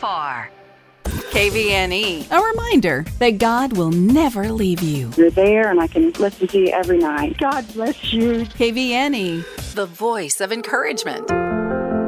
far. KVNE. A reminder that God will never leave you. You're there, and I can listen to you every night. God bless you. KVNE. The voice of encouragement.